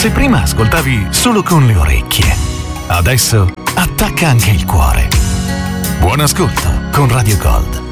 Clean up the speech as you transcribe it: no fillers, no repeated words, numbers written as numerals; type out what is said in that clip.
Se prima ascoltavi solo con le orecchie, adesso attacca anche il cuore. Buon ascolto con Radio Gold.